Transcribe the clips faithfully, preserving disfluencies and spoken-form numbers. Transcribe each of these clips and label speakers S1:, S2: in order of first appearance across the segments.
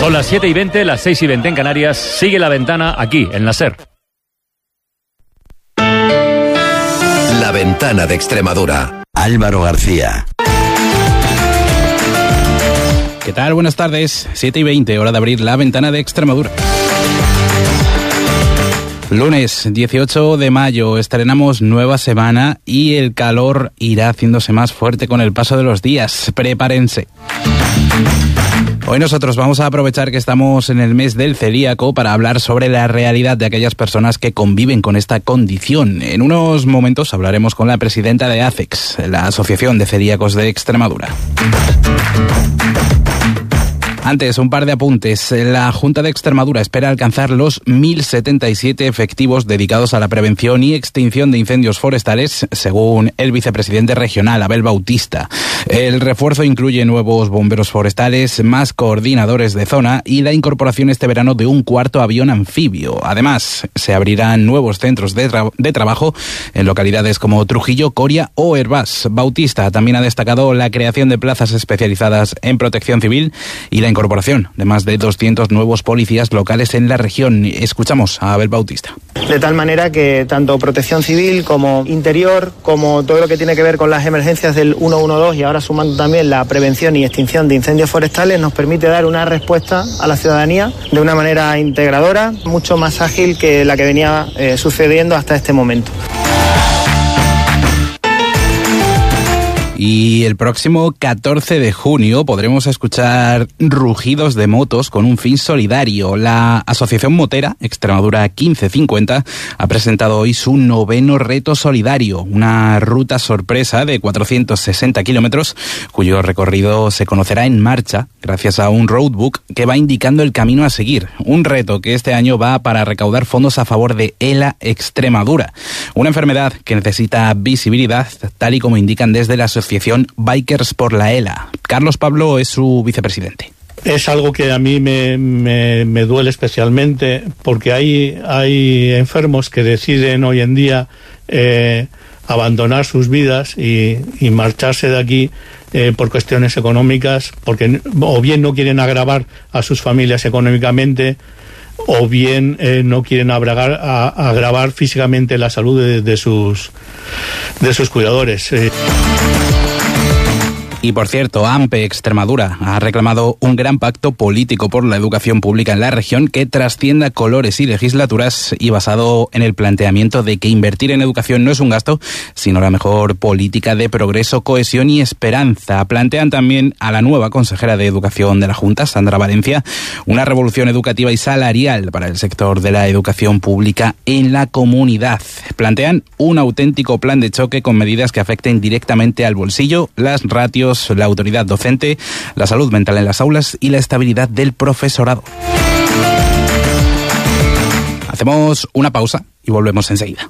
S1: Son las siete y veinte, las seis y veinte en Canarias. Sigue La Ventana aquí, en la SER.
S2: La Ventana de Extremadura.
S3: Álvaro García.
S4: ¿Qué tal? Buenas tardes. siete y veinte, hora de abrir La Ventana de Extremadura. Lunes dieciocho de mayo, estrenamos nueva semana y el calor irá haciéndose más fuerte con el paso de los días. Prepárense. Hoy nosotros vamos a aprovechar que estamos en el mes del celíaco para hablar sobre la realidad de aquellas personas que conviven con esta condición. En unos momentos hablaremos con la presidenta de ACEX, la Asociación de Celíacos de Extremadura. Antes, un par de apuntes. La Junta de Extremadura espera alcanzar los mil setenta y siete efectivos dedicados a la prevención y extinción de incendios forestales, según el vicepresidente regional, Abel Bautista. El refuerzo incluye nuevos bomberos forestales, más coordinadores de zona y la incorporación este verano de un cuarto avión anfibio. Además, se abrirán nuevos centros de, tra- de trabajo en localidades como Trujillo, Coria o Hervás. Bautista también ha destacado la creación de plazas especializadas en protección civil y la incorporación de más de doscientos nuevos policías locales en la región. Escuchamos a Abel Bautista.
S5: De tal manera que tanto protección civil como interior, como todo lo que tiene que ver con las emergencias del ciento doce y ahora sumando también la prevención y extinción de incendios forestales, nos permite dar una respuesta a la ciudadanía de una manera integradora, mucho más ágil que la que venía eh, sucediendo hasta este momento.
S4: Y el próximo catorce de junio podremos escuchar rugidos de motos con un fin solidario. La Asociación Motera Extremadura quince cincuenta ha presentado hoy su noveno reto solidario, una ruta sorpresa de cuatrocientos sesenta kilómetros cuyo recorrido se conocerá en marcha gracias a un roadbook que va indicando el camino a seguir. Un reto que este año va para recaudar fondos a favor de ELA Extremadura, una enfermedad que necesita visibilidad, tal y como indican desde la Asociación Bikers por la ELA. Carlos Pablo es su vicepresidente.
S6: Es algo que a mí me, me, me duele especialmente porque hay, hay enfermos que deciden hoy en día eh, abandonar sus vidas y, y marcharse de aquí eh, por cuestiones económicas, porque o bien no quieren agravar a sus familias económicamente o bien eh, no quieren agravar, a, agravar físicamente la salud de, de, sus, de sus cuidadores. Eh.
S4: Y por cierto, AMPE Extremadura ha reclamado un gran pacto político por la educación pública en la región que trascienda colores y legislaturas y basado en el planteamiento de que invertir en educación no es un gasto, sino la mejor política de progreso, cohesión y esperanza. Plantean también a la nueva consejera de Educación de la Junta, Sandra Valencia, una revolución educativa y salarial para el sector de la educación pública en la comunidad. Plantean un auténtico plan de choque con medidas que afecten directamente al bolsillo, las ratios, la autoridad docente, la salud mental en las aulas y la estabilidad del profesorado. Hacemos una pausa y volvemos enseguida.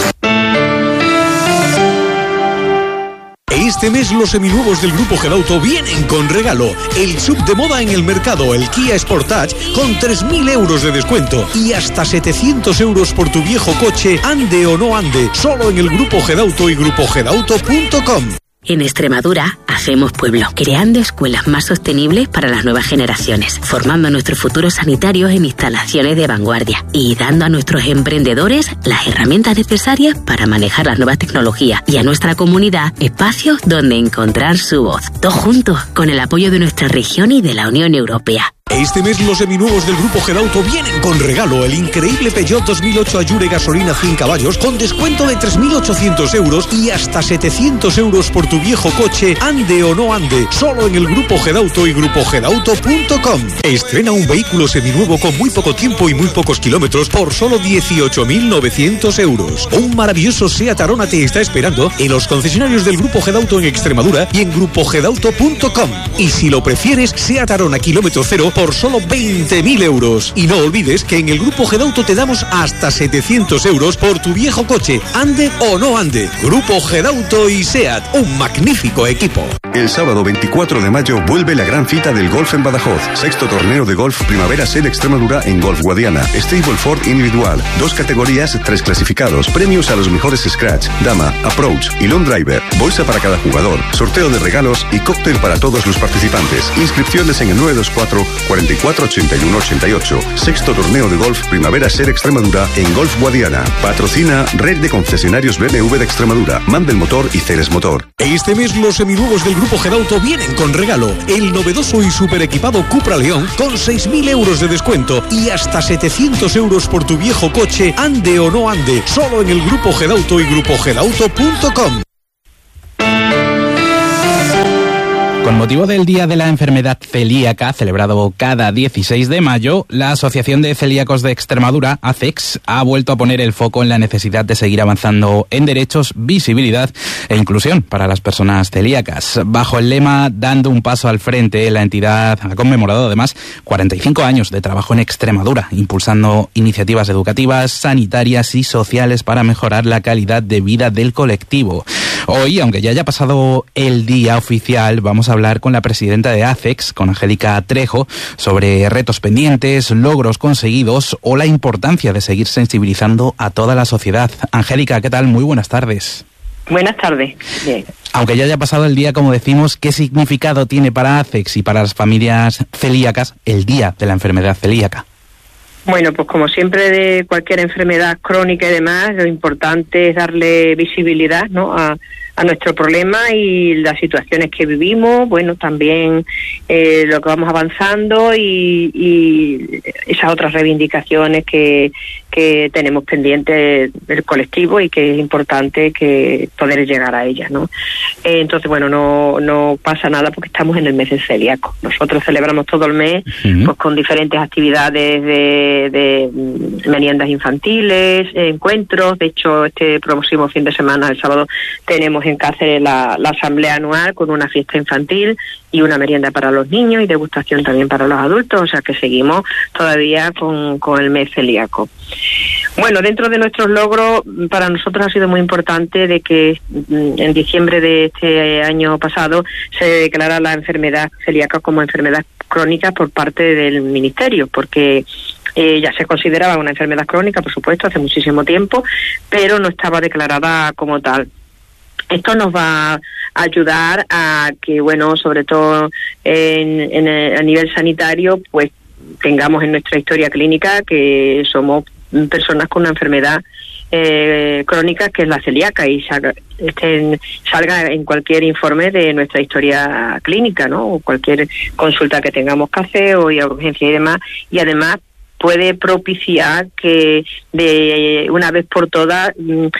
S7: Este mes los seminuevos del Grupo Gedauto vienen con regalo. El sub de moda en el mercado, el Kia Sportage, con tres mil euros de descuento y hasta setecientos euros por tu viejo coche, ande o no ande, solo en el Grupo Gedauto y grupo gedauto punto com.
S8: En Extremadura hacemos pueblo, creando escuelas más sostenibles para las nuevas generaciones, formando a nuestros futuros sanitarios en instalaciones de vanguardia y dando a nuestros emprendedores las herramientas necesarias para manejar las nuevas tecnologías y a nuestra comunidad espacios donde encontrar su voz. Todos juntos, con el apoyo de nuestra región y de la Unión Europea.
S7: Este mes los seminuevos del Grupo Gedauto vienen con regalo. El increíble Peugeot dos mil ocho Allure gasolina cien caballos con descuento de tres mil ochocientos euros y hasta setecientos euros por tu viejo coche, ande o no ande, solo en el Grupo Gedauto y grupo gedauto punto com. Estrena un vehículo seminuevo con muy poco tiempo y muy pocos kilómetros por solo dieciocho mil novecientos euros. Un maravilloso Seat Arona te está esperando en los concesionarios del Grupo Gedauto en Extremadura y en grupo gedauto punto com. Y si lo prefieres, Seat Arona kilómetro cero por solo veinte mil euros. Y no olvides que en el Grupo Gedauto te damos hasta setecientos euros por tu viejo coche, ande o no ande. Grupo Gedauto y SEAT, un magnífico equipo.
S9: El sábado veinticuatro de mayo vuelve la gran cita del golf en Badajoz. Sexto torneo de golf Primavera Sel Extremadura en Golf Guadiana. Stableford individual. Dos categorías, tres clasificados. Premios a los mejores scratch, dama, approach y long driver. Bolsa para cada jugador. Sorteo de regalos y cóctel para todos los participantes. Inscripciones en el nueve dos cuatro, cuarenta y cuatro ochenta y uno ochenta y ocho. Sexto torneo de golf Primavera Ser Extremadura en Golf Guadiana. Patrocina Red de Concesionarios B M W de Extremadura, Mandel Motor y Ceres Motor.
S7: Este mes los seminuevos del Grupo Gedauto vienen con regalo. El novedoso y super equipado Cupra León con seis mil euros de descuento y hasta setecientos euros por tu viejo coche, ande o no ande, solo en el Grupo Gedauto y grupo gedauto punto com.
S4: Con motivo del Día de la Enfermedad Celíaca, celebrado cada dieciséis de mayo, la Asociación de Celíacos de Extremadura, A C E X, ha vuelto a poner el foco en la necesidad de seguir avanzando en derechos, visibilidad e inclusión para las personas celíacas. Bajo el lema Dando un paso al frente, la entidad ha conmemorado además cuarenta y cinco años de trabajo en Extremadura, impulsando iniciativas educativas, sanitarias y sociales para mejorar la calidad de vida del colectivo. Hoy, aunque ya haya pasado el día oficial, vamos a hablar con la presidenta de A C E X, con Angélica Trejo, sobre retos pendientes, logros conseguidos o la importancia de seguir sensibilizando a toda la sociedad. Angélica, ¿qué tal? Muy buenas tardes.
S3: Buenas tardes. Bien.
S4: Aunque ya haya pasado el día, como decimos, ¿qué significado tiene para A C E X y para las familias celíacas el Día de la Enfermedad Celíaca?
S3: Bueno, pues como siempre de cualquier enfermedad crónica y demás, lo importante es darle visibilidad, ¿no?, a, a nuestro problema y las situaciones que vivimos, bueno, también eh, lo que vamos avanzando y, y esas otras reivindicaciones que, que tenemos pendientes del colectivo y que es importante que poder llegar a ellas, ¿no? Eh, entonces, bueno, no, no pasa nada porque estamos en el mes del celíaco. Nosotros celebramos todo el mes, uh-huh. pues con diferentes actividades de, de meriendas infantiles, encuentros. De hecho, este próximo fin de semana, el sábado, tenemos en Cáceres la, la asamblea anual con una fiesta infantil y una merienda para los niños y degustación también para los adultos, o sea que seguimos todavía con, con el mes celíaco. Bueno, dentro de nuestros logros, para nosotros ha sido muy importante de que en diciembre de este año pasado se declara la enfermedad celíaca como enfermedad crónica por parte del Ministerio, porque eh, ya se consideraba una enfermedad crónica, por supuesto, hace muchísimo tiempo, pero no estaba declarada como tal. Esto nos va a ayudar a que, bueno, sobre todo en, en, a nivel sanitario, pues tengamos en nuestra historia clínica que somos personas con una enfermedad eh, crónica que es la celíaca y salga, estén, salga en cualquier informe de nuestra historia clínica, ¿no? O cualquier consulta que tengamos que hacer o ir a urgencia y demás. Y además puede propiciar que de una vez por todas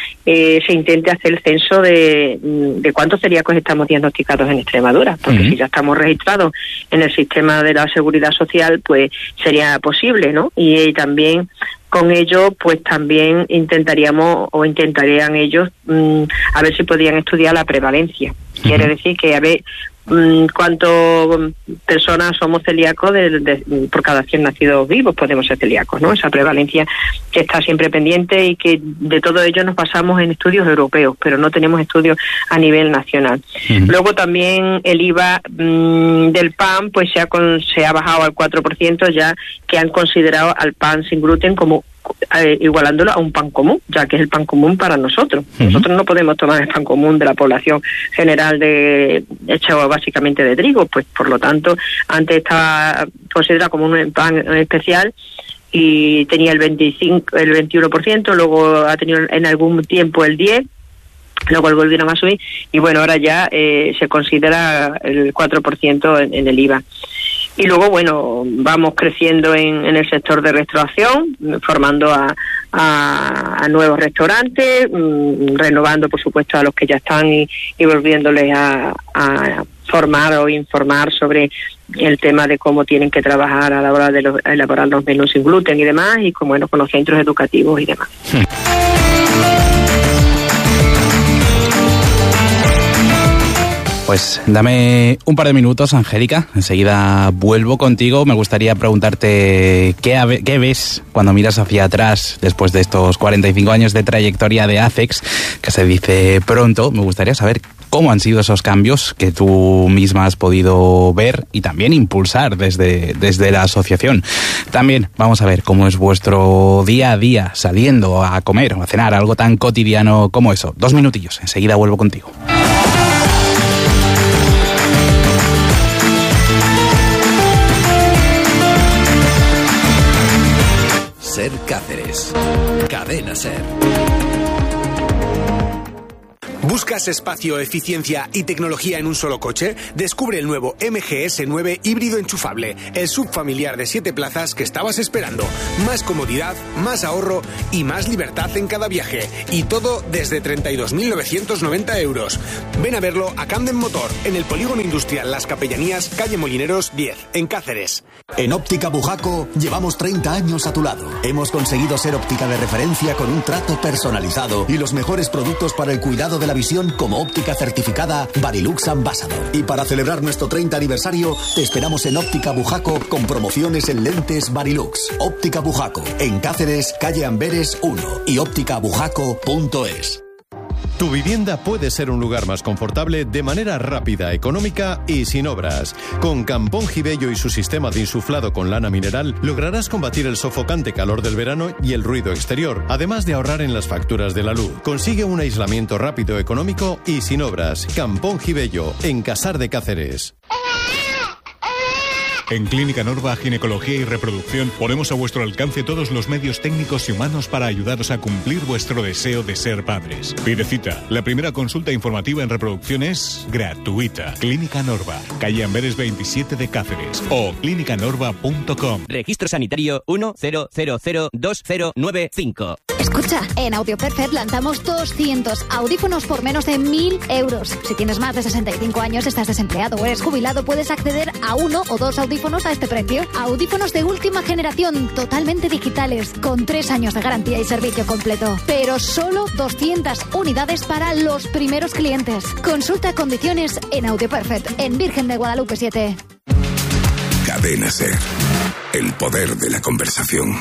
S3: eh, se intente hacer el censo de, de cuántos celíacos estamos diagnosticados en Extremadura, porque uh-huh. si ya estamos registrados en el sistema de la seguridad social, pues sería posible, ¿no? Y, y también con ello, pues también intentaríamos o intentarían ellos mmm, a ver si podían estudiar la prevalencia. Uh-huh. Quiere decir que a ver cuántas personas somos celíacos de, de, por cada cien nacidos vivos podemos ser celíacos, ¿no? Esa prevalencia que está siempre pendiente y que de todo ello nos basamos en estudios europeos, pero no tenemos estudios a nivel nacional. Uh-huh. Luego también el I V A mmm, del pan pues se ha, con, se ha bajado al cuatro por ciento, ya que han considerado al pan sin gluten como Eh, igualándolo a un pan común, ya que es el pan común para nosotros. Uh-huh. Nosotros no podemos tomar el pan común de la población general de hecho básicamente de trigo, pues por lo tanto antes estaba considerado como un pan especial y tenía el veinticinco, el veintiuno por ciento, luego ha tenido en algún tiempo el diez por ciento, luego lo volvieron a subir y bueno, ahora ya eh, se considera el cuatro por ciento en, en el I V A. Y luego, bueno, vamos creciendo en, en el sector de restauración, formando a, a, a nuevos restaurantes, mmm, renovando, por supuesto, a los que ya están y, y volviéndoles a, a formar o informar sobre el tema de cómo tienen que trabajar a la hora de los, elaborar los menús sin gluten y demás, y con, bueno, con los centros educativos y demás. Sí.
S4: Pues dame un par de minutos, Angélica. Enseguida vuelvo contigo. Me gustaría preguntarte qué, qué ves cuando miras hacia atrás después de estos cuarenta y cinco años de trayectoria de A C E X, que se dice pronto. Me gustaría saber cómo han sido esos cambios que tú misma has podido ver y también impulsar desde, desde la asociación. También vamos a ver cómo es vuestro día a día saliendo a comer o a cenar, algo tan cotidiano como eso. Dos minutillos. Enseguida vuelvo contigo.
S2: Ser Cáceres. Cadena Ser.
S10: ¿Buscas espacio, eficiencia y tecnología en un solo coche? Descubre el nuevo M G S nueve híbrido enchufable, el subfamiliar de siete plazas que estabas esperando. Más comodidad, más ahorro y más libertad en cada viaje. Y todo desde treinta y dos mil novecientos noventa euros. Ven a verlo a Camden Motor, en el Polígono Industrial Las Capellanías, calle Molineros diez, en Cáceres.
S11: En Óptica Bujaco llevamos treinta años a tu lado. Hemos conseguido ser óptica de referencia con un trato personalizado y los mejores productos para el cuidado de la visión como óptica certificada Varilux Ambassador. Y para celebrar nuestro treinta aniversario, te esperamos en Óptica Bujaco con promociones en lentes Varilux. Óptica Bujaco, en Cáceres, calle Amberes uno y óptica bujaco punto es.
S12: Tu vivienda puede ser un lugar más confortable de manera rápida, económica y sin obras. Con Campón Gibello y su sistema de insuflado con lana mineral, lograrás combatir el sofocante calor del verano y el ruido exterior, además de ahorrar en las facturas de la luz. Consigue un aislamiento rápido, económico y sin obras. Campón Gibello, en Casar de Cáceres.
S13: En Clínica Norva Ginecología y Reproducción ponemos a vuestro alcance todos los medios técnicos y humanos para ayudaros a cumplir vuestro deseo de ser padres. Pide cita. La primera consulta informativa en reproducción es gratuita. Clínica Norva, calle Amberes veintisiete de Cáceres o clínica norva punto com.
S14: Registro sanitario uno cero cero cero dos cero nueve cinco.
S15: Escucha, en Audio Perfect lanzamos doscientos audífonos por menos de mil euros. Si tienes más de sesenta y cinco años, estás desempleado o eres jubilado, puedes acceder a uno o dos audífonos a este precio. Audífonos de última generación, totalmente digitales, con tres años de garantía y servicio completo. Pero solo doscientas unidades para los primeros clientes. Consulta condiciones en Audio Perfect, en Virgen de Guadalupe siete.
S16: Cadena Ser. El poder de la conversación.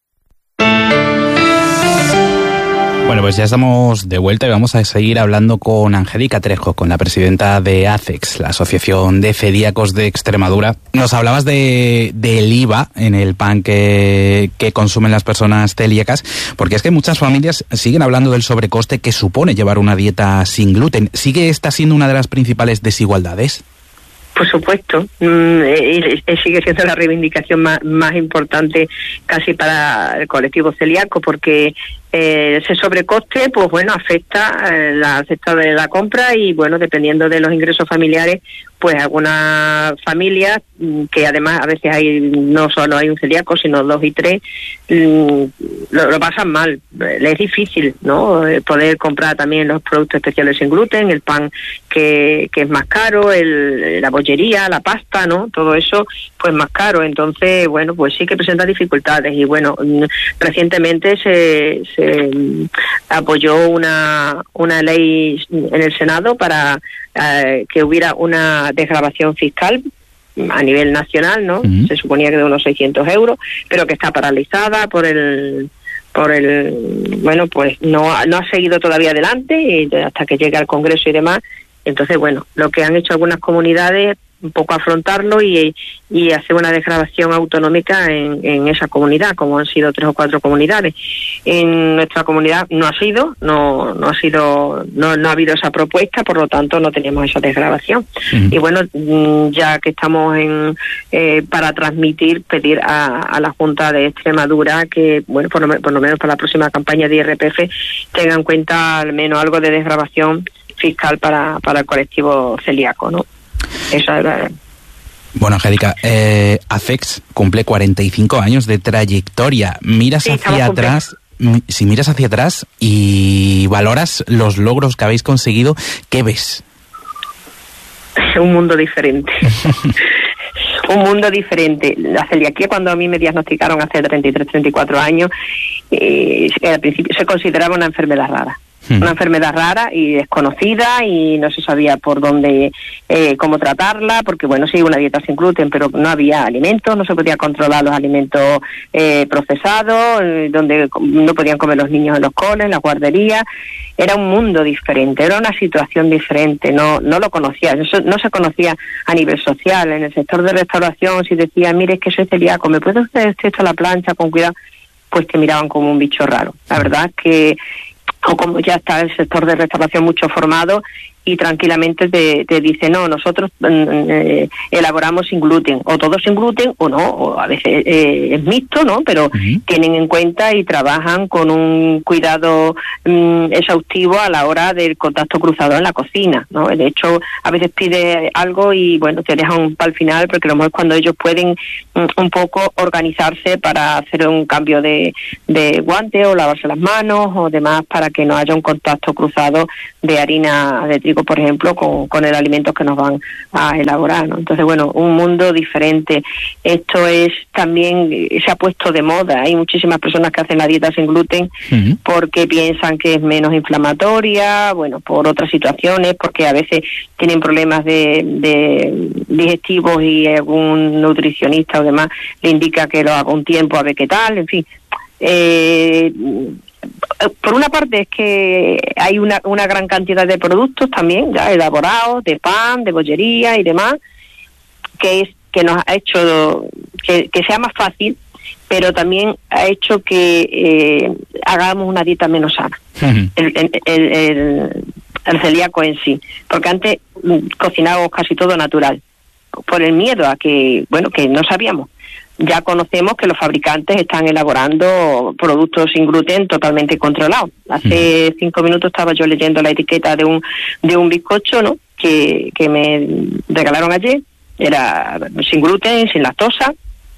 S4: Bueno, pues ya estamos de vuelta y vamos a seguir hablando con Angélica Trejo, con la presidenta de ACEX, la Asociación de Celíacos de Extremadura. Nos hablabas de del I V A en el pan que, que consumen las personas celíacas, porque es que muchas familias siguen hablando del sobrecoste que supone llevar una dieta sin gluten. ¿Sigue esta siendo una de las principales desigualdades?
S3: Por supuesto, mm, eh, eh, sigue siendo la reivindicación más, más importante casi para el colectivo celíaco, porque eh, ese sobrecoste, pues bueno, afecta eh, la cesta de la compra y bueno, dependiendo de los ingresos familiares, pues algunas familias, que además a veces hay no solo hay un celíaco, sino dos y tres, lo, lo pasan mal. Les es difícil, ¿no?, poder comprar también los productos especiales sin gluten, el pan que, que es más caro, el, la bollería, la pasta, ¿no?, todo eso pues más caro. Entonces, bueno, pues sí que presenta dificultades. Y bueno, recientemente se, se apoyó una, una ley en el Senado para eh, que hubiera una desgravación fiscal a nivel nacional, ¿no? Uh-huh. Se suponía que de unos seiscientos euros, pero que está paralizada por el por el bueno, pues no no ha seguido todavía adelante y hasta que llegue al Congreso y demás. Entonces, bueno, lo que han hecho algunas comunidades, un poco afrontarlo y, y hacer una desgravación autonómica en, en esa comunidad, como han sido tres o cuatro comunidades. En nuestra comunidad no ha sido, no no ha sido, no, no ha habido esa propuesta, por lo tanto no tenemos esa desgravación. Uh-huh. Y bueno, ya que estamos en eh, para transmitir, pedir a, a la Junta de Extremadura que, bueno, por lo, por lo menos para la próxima campaña de I R P F tenga en cuenta al menos algo de desgravación fiscal para, para el colectivo celíaco, ¿no? Esa era...
S4: Bueno, Angélica, eh, ACEX cumple cuarenta y cinco años de trayectoria. Miras sí, hacia atrás, si miras hacia atrás y valoras los logros que habéis conseguido, ¿qué ves?
S3: Un mundo diferente. Un mundo diferente. La celiaquía, cuando a mí me diagnosticaron hace treinta y tres, treinta y cuatro años, eh, al principio se consideraba una enfermedad rara. Una enfermedad rara y desconocida y no se sabía por dónde, eh, cómo tratarla, porque bueno, sí, una dieta sin gluten, pero no había alimentos, no se podía controlar los alimentos eh, procesados, eh, donde no podían comer los niños en los coles, en las guarderías. Era un mundo diferente, era una situación diferente, no no lo conocía, no, no se conocía a nivel social. En el sector de restauración, si decía, mire, es que soy celíaco, ¿me puede usted esto a la plancha con cuidado? Pues te miraban como un bicho raro. La verdad es que o como ya está el sector de restauración mucho formado, y tranquilamente te, te dice, no, nosotros eh, elaboramos sin gluten, o todo sin gluten o no, o a veces eh, es mixto, ¿no? Pero uh-huh. tienen en cuenta y trabajan con un cuidado mm, exhaustivo a la hora del contacto cruzado en la cocina, ¿no? De hecho, a veces pide algo y, bueno, te dejan para el final, porque a lo mejor es cuando ellos pueden mm, un poco organizarse para hacer un cambio de, de guante o lavarse las manos o demás, para que no haya un contacto cruzado de harina de trigo, por ejemplo, con, con el alimento que nos van a elaborar, ¿no? Entonces, bueno, un mundo diferente. Esto es también, se ha puesto de moda. Hay muchísimas personas que hacen la dieta sin gluten uh-huh. porque piensan que es menos inflamatoria, bueno, por otras situaciones, porque a veces tienen problemas de, de digestivos y algún nutricionista o demás le indica que lo haga un tiempo a ver qué tal, en fin. Eh, por una parte es que hay una, una gran cantidad de productos también ya elaborados, de pan, de bollería y demás, que es que nos ha hecho que, que sea más fácil, pero también ha hecho que eh, hagamos una dieta menos sana. Uh-huh. el, el, el, el, el celíaco en sí, porque antes mm, cocinábamos casi todo natural, por el miedo a que, bueno, que no sabíamos. Ya conocemos que los fabricantes están elaborando productos sin gluten totalmente controlados. Hace uh-huh. cinco minutos estaba yo leyendo la etiqueta de un de un bizcocho, ¿no? que, que me regalaron ayer. Era sin gluten, sin lactosa,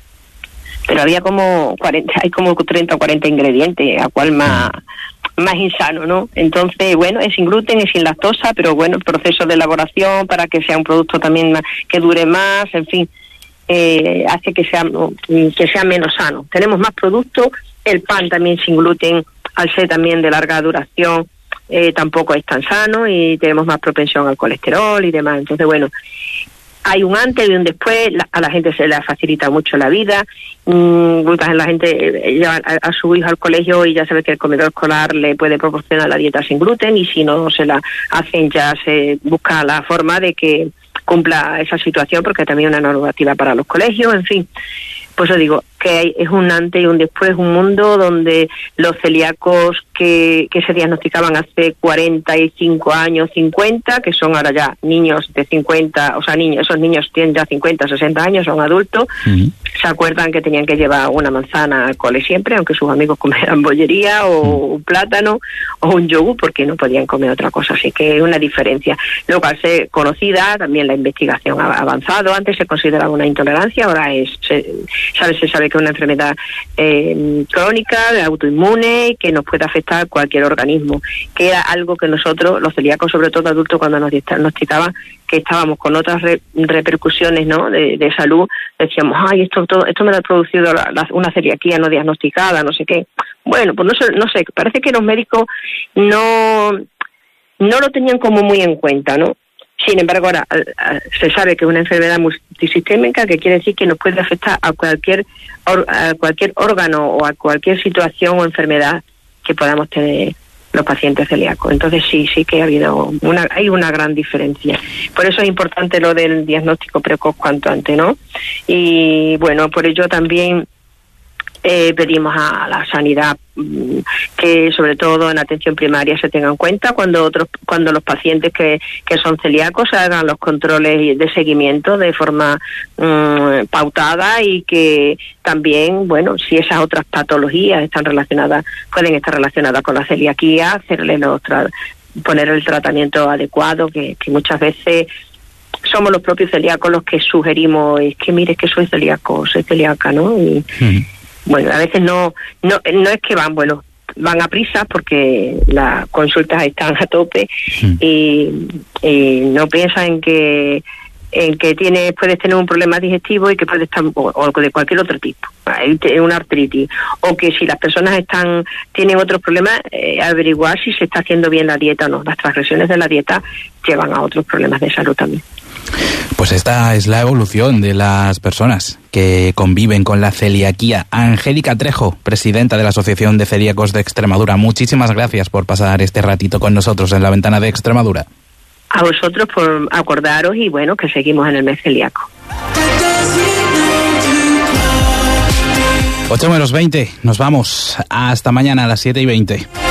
S3: pero había como cuarenta, hay como treinta o cuarenta ingredientes, a cual más más insano, ¿no? Entonces, bueno, es sin gluten, es sin lactosa, pero bueno, el proceso de elaboración para que sea un producto también más, que dure más, en fin. Eh, hace que sea que sea menos sano. Tenemos más productos, el pan también sin gluten, al ser también de larga duración, eh, tampoco es tan sano y tenemos más propensión al colesterol y demás. Entonces, bueno, hay un antes y un después. La, a la gente se le facilita mucho la vida. Mm, la gente lleva a, a su hijo al colegio y ya sabe que el comedor escolar le puede proporcionar la dieta sin gluten, y si no se la hacen ya se busca la forma de que cumpla esa situación, porque también hay una normativa para los colegios, en fin. Pues yo digo que hay, es un antes y un después, un mundo donde los celíacos que, que se diagnosticaban hace cuarenta y cinco años, cincuenta, que son ahora ya niños de cincuenta, o sea, niños, esos niños tienen ya cincuenta, sesenta años, son adultos, uh-huh. se acuerdan que tenían que llevar una manzana al cole siempre, aunque sus amigos comieran bollería o uh-huh. un plátano o un yogur, porque no podían comer otra cosa, así que es una diferencia. Luego, al ser conocida, también la investigación ha avanzado. Antes se consideraba una intolerancia, ahora es se, sabe, se sabe que es una enfermedad eh, crónica, autoinmune, que nos puede afectar cualquier organismo, que era algo que nosotros, los celíacos, sobre todo adultos, cuando nos diagnosticaban que estábamos con otras re, repercusiones, ¿no?, de, de salud, decíamos, ay, esto todo, esto me lo ha producido la, la, una celiaquía no diagnosticada, no sé qué. Bueno, pues no sé, no sé, parece que los médicos no, no lo tenían como muy en cuenta, ¿no? Sin embargo, ahora se sabe que es una enfermedad multisistémica, que quiere decir que nos puede afectar a cualquier a cualquier órgano o a cualquier situación o enfermedad que podamos tener los pacientes celíacos. Entonces sí, sí que ha habido una, hay una gran diferencia. Por eso es importante lo del diagnóstico precoz cuanto antes, ¿no? Y bueno, por ello también Eh, pedimos a la sanidad mmm, que sobre todo en atención primaria se tenga en cuenta cuando otros cuando los pacientes que, que son celíacos hagan los controles de seguimiento de forma mmm, pautada, y que también, bueno, si esas otras patologías están relacionadas, pueden estar relacionadas con la celiaquía, hacerle los tra- poner el tratamiento adecuado, que, que muchas veces somos los propios celíacos los que sugerimos, es que mire, es que soy celíaco, soy celíaca, ¿no? Y, mm. Bueno, a veces no, no no es que van, bueno, van a prisa porque las consultas están a tope, sí. y, y no piensan en que en que tienes, puedes tener un problema digestivo y que puede estar, o, o de cualquier otro tipo, una artritis, o que si las personas están tienen otros problemas, eh, averiguar si se está haciendo bien la dieta o no. Las transgresiones de la dieta llevan a otros problemas de salud también.
S4: Pues esta es la evolución de las personas que conviven con la celiaquía. Angélica Trejo, presidenta de la Asociación de Celíacos de Extremadura, muchísimas gracias por pasar este ratito con nosotros en La Ventana de Extremadura.
S3: A vosotros por acordaros, y bueno, que seguimos en el mes celíaco.
S4: ocho menos veinte, nos vamos. Hasta mañana a las siete y veinte.